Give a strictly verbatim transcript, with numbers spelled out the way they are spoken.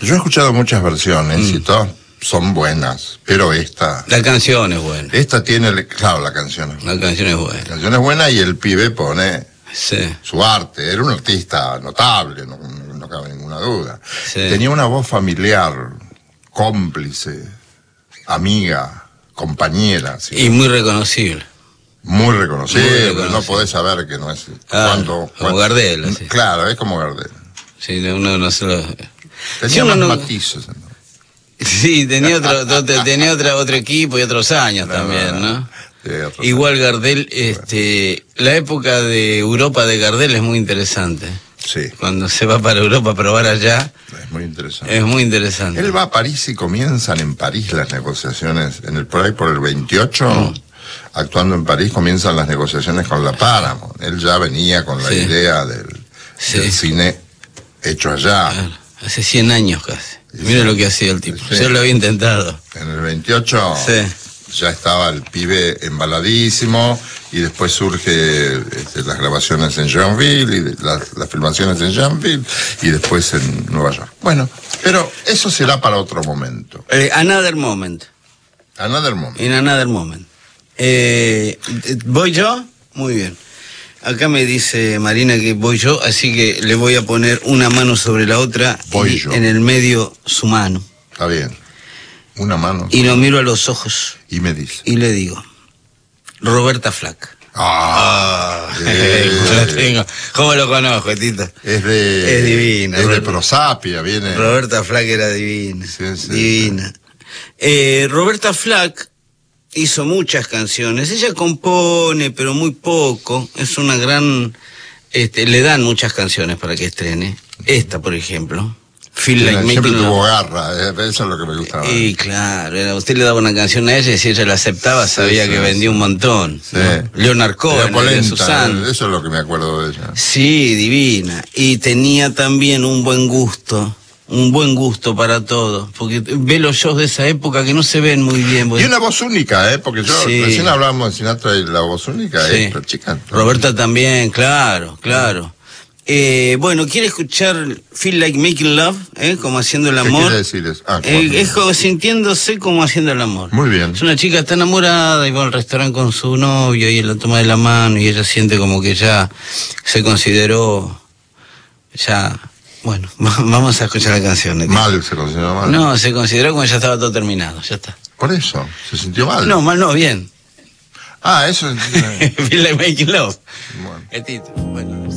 Yo he escuchado muchas versiones Mm. y todas son buenas, pero esta... La canción es buena. Esta tiene, claro, la canción es buena. La canción es La buena. canción es buena y el pibe pone Sí. su arte. Era un artista notable, no, no, no cabe ninguna duda. Sí. Tenía una voz familiar, cómplice, amiga, compañera. ¿sí? Y muy reconocible. Muy reconocible, Muy no reconocible. podés saber que no es... Claro, cuando, como cuando- Gardel, así. Claro, es como Gardel. Sí, uno no se lo... Tenía Sí, uno más no- matices. ¿no? Sí, tenía otro, otro- tenía otra, otro equipo y otros años No, también, ¿no? Sí, otro- Igual Gardel, este, la época de Europa de Gardel es muy interesante. Sí, Cuando se va para Europa a probar allá, es muy interesante. es muy interesante. Él va a París y comienzan en París las negociaciones, en el por ahí por el veintiocho, Mm. actuando en París comienzan las negociaciones con la Paramount. Él ya venía con la Sí. idea del, Sí. del cine hecho allá. Claro, hace cien años casi. Sí, Mira sí. lo que hacía el tipo. Sí. Yo lo había intentado. En el veintiocho Sí. ya estaba el pibe embaladísimo y después surge este, las grabaciones en Jeanville y de- las, las filmaciones en Jeanville y después en Nueva York. Bueno, pero eso será para otro momento. Eh, another moment. Another moment. In another moment. Eh, ¿Voy yo? Muy bien. Acá me dice Marina que voy yo, así que le voy a poner una mano sobre la otra Voy y yo. en el medio su mano. Está bien. Una mano. Y lo miro a los ojos Y me dice. y le digo, Roberta Flack. Ah, ¿Cómo eh, la tengo? ¿Cómo lo conozco, Tito? es de. Es divina, Es de Roberta. Prosapia, viene. Roberta Flack era divina. Sí, sí, divina. Eh, Roberta Flack hizo muchas canciones. Ella compone, pero muy poco. Es una gran... Este, le dan muchas canciones para que estrene. Esta, por ejemplo. Feel Like Siempre Making tuvo Love. garra, eh, eso es lo que me gustaba. Y claro, era- usted le daba una canción a ella y si ella la aceptaba sabía sí, que vendía sí. un montón. Sí. ¿no? Leonard Era Cohen, de polenta, Susan. eso es lo que me acuerdo de ella. Sí, divina. Y tenía también un buen gusto, un buen gusto para todo. Porque ve los shows de esa época que no se ven muy bien. Y porque- una voz única, ¿eh? Porque yo Sí. recién hablábamos de Sinatra y la voz única, Sí. ¿eh? Pero chica. Roberta también, claro, claro. Eh, bueno, ¿quiere escuchar Feel Like Making Love? ¿Eh? Como haciendo el ¿Qué amor. quiere decir eso? Ah, Eh, ¿cómo? es como sintiéndose como haciendo el amor. Muy bien. Es una chica está enamorada y va al restaurante con su novio y él la toma de la mano y ella siente como que ya se consideró, ya, bueno, vamos a escuchar la canción. ¿eh? Mal se consideró mal. No, se consideró como ya estaba todo terminado, ya está. Por eso, se sintió mal. No, mal no, bien. Ah, eso. Feel Like Making Love. Bueno. El título, bueno.